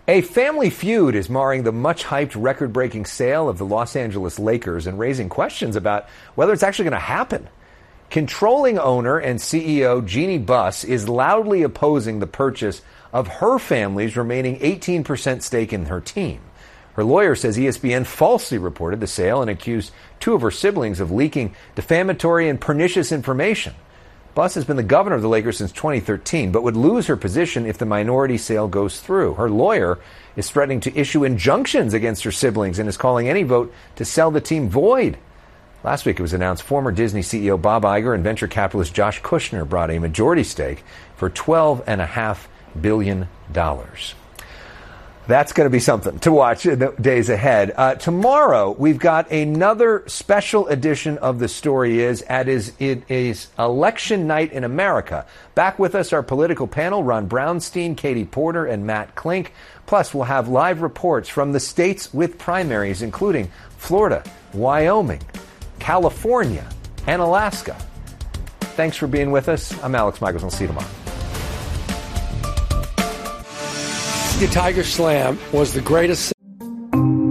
A family feud is marring the much-hyped record-breaking sale of the Los Angeles Lakers and raising questions about whether it's actually going to happen. Controlling owner and CEO Jeannie Buss is loudly opposing the purchase of her family's remaining 18% stake in her team. Her lawyer says ESPN falsely reported the sale and accused two of her siblings of leaking defamatory and pernicious information. Buss has been the governor of the Lakers since 2013, but would lose her position if the minority sale goes through. Her lawyer is threatening to issue injunctions against her siblings and is calling any vote to sell the team void. Last week it was announced former Disney CEO Bob Iger and venture capitalist Josh Kushner brought a majority stake for $12.5 billion. That's going to be something to watch in the days ahead. Tomorrow, we've got another special edition of The Story Is. It is election night in America. Back with us, our political panel, Ron Brownstein, Katie Porter, and Matt Klink. Plus, we'll have live reports from the states with primaries, including Florida, Wyoming, California, and Alaska. Thanks for being with us. I'm Alex Michaels. We'll see you tomorrow. The Tiger Slam was the greatest